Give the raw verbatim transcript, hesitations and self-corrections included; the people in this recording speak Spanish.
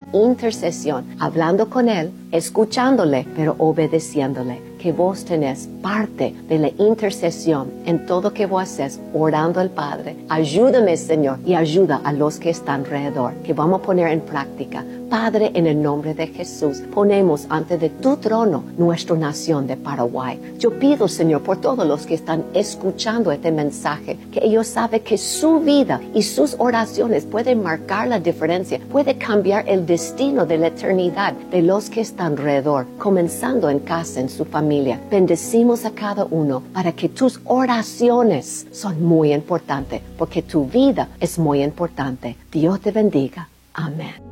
intercesión, hablando con Él, escuchándole, pero obedeciéndole. Que vos tenés parte de la intercesión en todo que vos haces, orando al Padre. Ayúdame, Señor, y ayuda a los que están alrededor, que vamos a poner en práctica. Padre, en el nombre de Jesús, ponemos ante de tu trono nuestra nación de Paraguay. Yo pido, Señor, por todos los que están escuchando este mensaje, que ellos saben que su vida y sus oraciones pueden marcar la diferencia, puede cambiar el destino de la eternidad de los que están alrededor, comenzando en casa, en su familia. Bendecimos a cada uno para que tus oraciones son muy importantes, porque tu vida es muy importante. Dios te bendiga. Amén.